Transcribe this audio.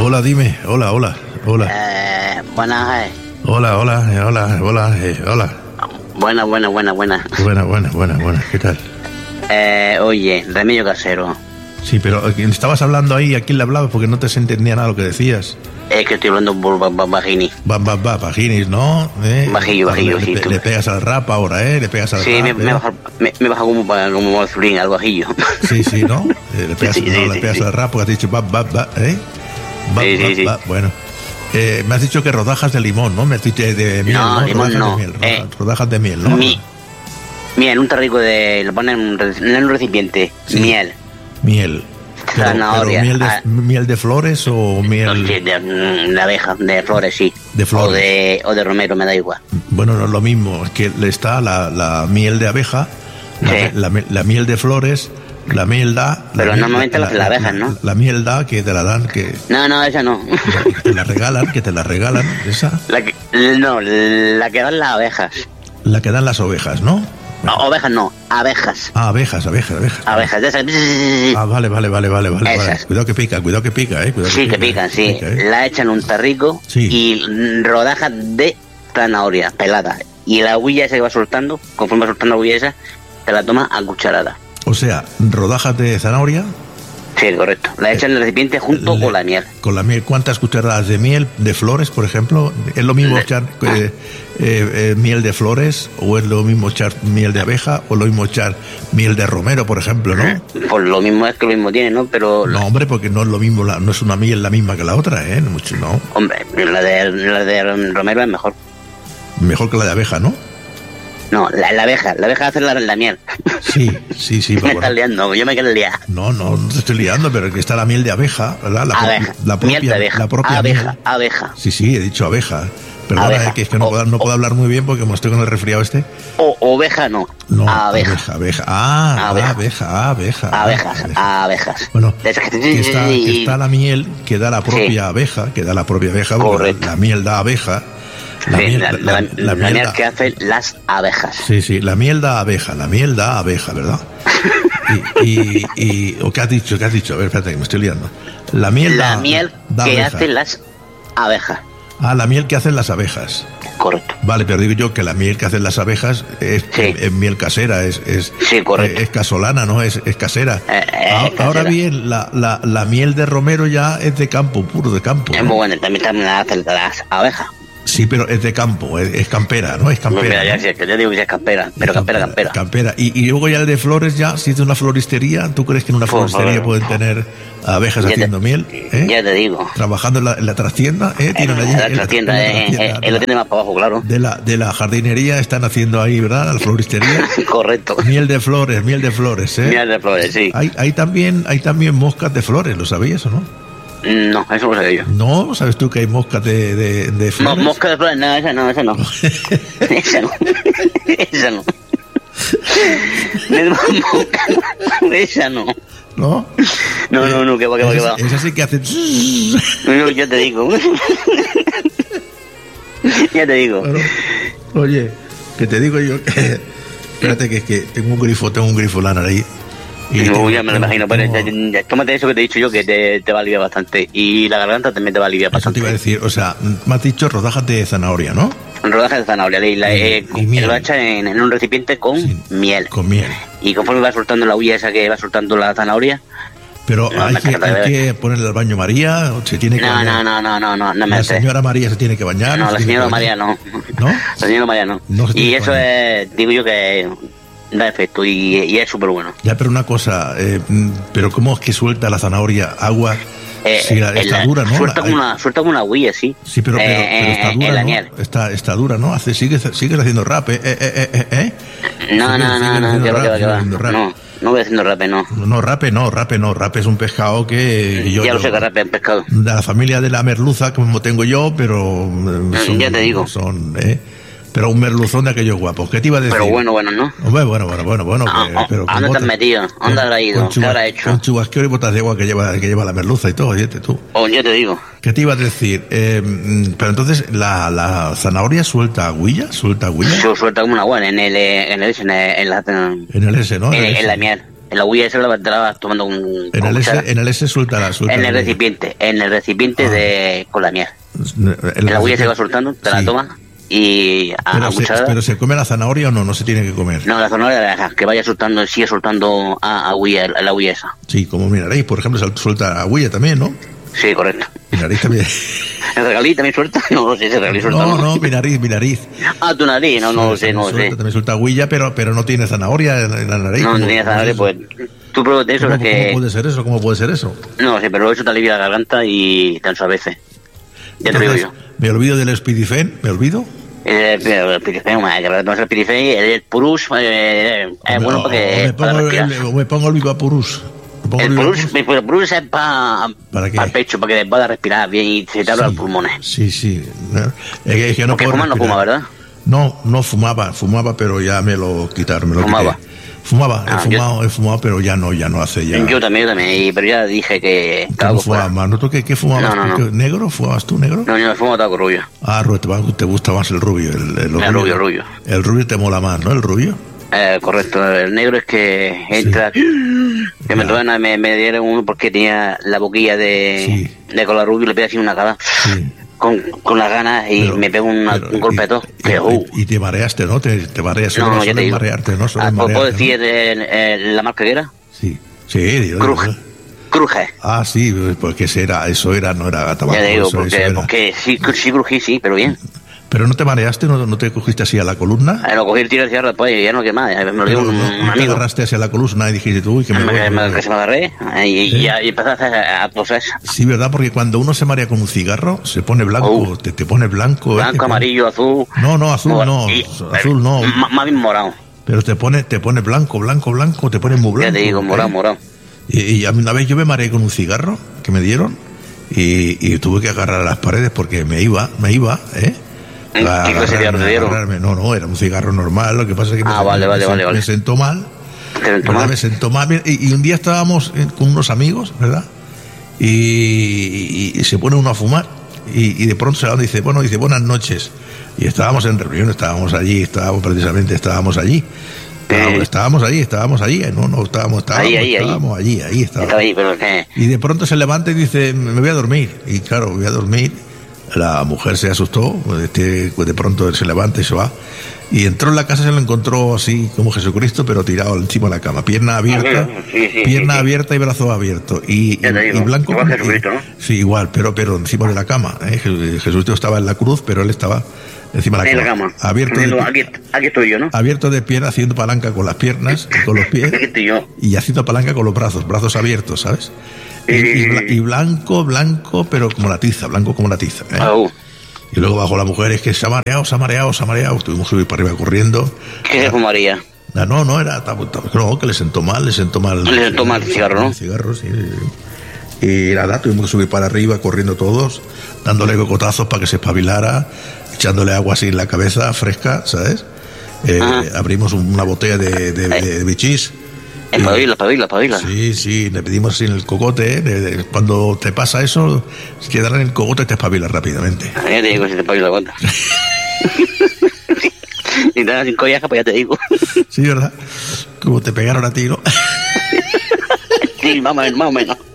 Hola, dime. Hola. Buenas. Hola. Buenas. ¿Qué tal? Oye, remedio casero. Sí, pero estabas hablando ahí, ¿a quién le hablabas? Porque no te se entendía nada lo que decías. Es que estoy hablando por bajini. Bajinis, ¿no? Bajillo. Le pegas al rap ahora, Le pegas al sí, rap. me baja como Mazulín, al bajillo. Sí, ¿no? Le pegas al rap porque has dicho ¿eh? Sí. Bueno. Me has dicho que rodajas de limón, ¿no? Me has dicho de miel, No, limón no. Rodajas de miel, ¿no? Miel, un tarrico lo ponen en un recipiente. Sí. Miel. Zanahoria. Pero miel de flores o miel... Sí, de abeja, de flores, sí. De flores. O de romero, me da igual. Bueno, no es lo mismo. Es que está la miel de abeja, la miel de flores, la miel da... Pero normalmente las abejas, ¿no? La miel da que te la dan, que... No, esa no. Que te la regalan, esa. La que dan las abejas. La que dan las ovejas, ¿no? No, ovejas no, abejas. Ah, abejas. Abejas, de esas. Ah, vale. Cuidado que pica, Cuidado que pican, sí. Pica, La echan en un tarrico y rodajas de zanahoria pelada. Y la huilla esa que va soltando, conforme va soltando la huilla esa, te la tomas a cucharada. O sea, rodajas de zanahoria. Sí, correcto. La echan en el recipiente junto con la miel. Con la miel, ¿cuántas cucharadas de miel de flores, por ejemplo? ¿Es lo mismo echar miel de flores o es lo mismo echar miel de abeja o lo mismo echar miel de romero, por ejemplo, no? Pues lo mismo es que lo mismo tiene, ¿no? Pero no, hombre, porque no es lo mismo, no es una miel la misma que la otra, Mucho, no. Hombre, la de romero es mejor. Mejor que la de abeja, ¿no? No, la abeja hace la miel. Sí. Me estás liando, yo me quiero liar. No te estoy liando, pero aquí está la miel de abeja, ¿verdad? La propia miel de abeja. La propia abeja. Sí, he dicho abeja. Perdona, que es que no puedo hablar muy bien porque como estoy con el resfriado este. Oveja no. No, abeja. Abejas. Bueno, que está la miel que da la propia abeja, la miel da abeja. La miel que hacen las abejas. Sí, la miel da abeja, ¿verdad? ¿O qué has dicho? A ver, espérate, que me estoy liando. La miel que hacen las abejas. Ah, la miel que hacen las abejas. Correcto. Vale, pero digo yo que la miel que hacen las abejas es miel casera, es correcto. Es casolana, ¿no? Es casera. Ahora bien, la miel de romero ya es de campo, puro de campo. Es muy buena, también la hacen las abejas. Sí, pero es de campo, es campera, ¿no? Es campera. Mira, ya digo que es campera, pero campera. Campera. Y luego ya el de flores, ya, si es de una floristería, ¿tú crees que en una floristería pueden tener abejas haciendo miel? Ya te digo. Trabajando en la trastienda, Tienen allí. En la trastienda, lo tiene más para abajo, claro. De la jardinería están haciendo ahí, ¿verdad? La floristería. Correcto. Miel de flores, Miel de flores, sí. Hay también moscas de flores, ¿lo sabías o no? No, eso no lo sabía yo. ¿No? ¿Sabes tú que hay moscas de flores? Moscas de flores, no, esa no. Esa no. Esa no. ¿No? No, que va. Esa sí que hace... No, yo te digo. Ya te digo. Bueno, oye, que te digo yo que... Espérate que tengo un grifo en la nariz. Ya me lo imagino, pero tómate eso que te he dicho yo, que te va a aliviar bastante. Y la garganta también te va a aliviar bastante. Eso te iba a decir, o sea, me has dicho rodajas de zanahoria, ¿no? Rodajas de zanahoria, y miel. Lo echan en un recipiente con miel. Con miel. Y conforme va soltando la huilla esa que va soltando la zanahoria... Pero hay que ponerle al baño María, se tiene que bañar. No, la señora María se tiene que bañar. No, la señora María no. ¿No? La señora María no. Y eso es, digo yo que... da efecto y es súper bueno. Ya, pero una cosa, pero ¿cómo es que suelta la zanahoria agua? Si está dura, ¿no? Suelta como una huilla, sí. Sí, pero está dura, ¿no? Está dura, ¿no? Sigues haciendo rap, No, no voy haciendo rape, no. No, rape no. Rape es un pescado que... Ya lo sé que rape es un pescado. De la familia de la merluza, como tengo yo, pero... ya te digo. Pero un merluzón de aquellos guapos. ¿Qué te iba a decir? Pero bueno, ¿no? Hombre, bueno. Pero ¿dónde te has metido? ¿Dónde has ido? ¿Qué habrás hecho? Con chubasquero y botas de agua que lleva la merluza y todo, oye, tú. Ya te digo. ¿Qué te iba a decir? Pero entonces, ¿la zanahoria suelta agüilla? Suelta como una agua en el S, ¿no? En la miel. En la huilla esa te la vas tomando en el S suelta en el recipiente con la miel. En la huilla se va soltando, te la tomas y pero se come la zanahoria o no se tiene que comer. No, la zanahoria la dejas, que vaya soltando, sigue soltando a la huilla esa. Sí, como mi nariz, por ejemplo, suelta a huilla también, ¿no? Sí, correcto. Mi nariz también. ¿El regalí también suelta? No sé si el regalí suelta. No, mi nariz. Ah, tu nariz, no sé. También suelta huilla, pero no tiene zanahoria en la nariz. No tiene zanahoria, pues tú pruébate eso. ¿Cómo puede ser eso? No sé, pero eso te alivia la garganta y te ensuavece. Ya te lo digo yo. ¿Me olvido del Spidifen? ¿Me olvido? El Spidifen, el Purus, bueno porque... Me pongo el Vivapurus. El Purus es para el pecho, para que puedas respirar bien y se te abran los pulmones. Sí. Es que no porque fumar no fuma, ¿verdad? No fumaba, pero ya me lo quitaron. He fumado, pero ya no hace ya. Yo también, pero ya dije que... No fumabas más, ¿no? ¿Qué fumabas? No. ¿Negro? ¿Fumabas tú negro? No, yo me fumo tabaco rubio. Ah, te gusta más el rubio. El rubio. El rubio te mola más, ¿no? El rubio. Correcto, el negro es que entra... Sí. Que me dieron uno porque tenía la boquilla de color rubio y le pedí así una cara. Sí. Con las ganas y me pego un golpe de todo. Y te mareaste, ¿no? Te mareas. No, ya te digo. Marearte, ¿no? ¿Puedo decir la marca que era? Sí. Cruje. Ah, sí, porque eso no era tabaco. Ya te digo, porque sí crují, sí, pero bien. ¿Pero no te mareaste? ¿No te cogiste así a la columna? Lo cogí el tiro del cigarro después y ya no quemaba. Me lo dio un amigo. ¿Te agarraste hacia la columna y dijiste tú? Que se me agarré y empezaste a toser. Sí, ¿verdad? Porque cuando uno se marea con un cigarro, se pone blanco. Te pone blanco. Blanco, amarillo, azul. No, azul no. Azul no. Más bien morado. Pero te pone blanco. Te pone muy blanco. Ya te digo, morado. Y a mí una vez yo me mareé con un cigarro que me dieron y tuve que agarrar a las paredes porque me iba, ¿eh? ¿Qué clase de cigarro te dieron? No, era un cigarro normal, lo que pasa es que me sentó mal. Me sentó mal. Y un día estábamos con unos amigos, ¿verdad? Y se pone uno a fumar y de pronto se va y dice buenas noches. Y estábamos en reunión, estábamos allí. Estábamos allí. Y de pronto se levanta y dice, me voy a dormir. Y claro, voy a dormir. La mujer se asustó, de pronto se levanta y se va. Y entró en la casa, se lo encontró así como Jesucristo, pero tirado encima de la cama, pierna abierta, abierta y brazo abierto. Y blanco. Igual Jesucristo, ¿no? Sí, igual, pero encima de la cama. Jesucristo estaba en la cruz, pero él estaba encima de la cama. Abierto aquí estoy yo, ¿no? Abierto de pierna, haciendo palanca con las piernas y con los pies. Y haciendo palanca con los brazos abiertos, ¿sabes? Y blanco, pero como la tiza, blanco como la tiza. Y luego bajó la mujer, es que se ha mareado. Tuvimos que subir para arriba corriendo. ¿Qué se fumaría? No, era... No, que le sentó mal. Le sentó mal el cigarro, ¿no? El cigarro, sí. Y nada, tuvimos que subir para arriba corriendo todos, dándole cocotazos para que se espabilara, echándole agua así en la cabeza, fresca, ¿sabes? Abrimos una botella de bichís. Espabila. Sí, le pedimos así en el cogote, cuando te pasa eso, si te dan en el cogote te espabilas rápidamente. Ya te digo, si te espabila la cuenta. Si te dan 5 viajes, pues ya te digo. Sí, ¿verdad? Como te pegaron a ti, ¿no? Sí, más o menos.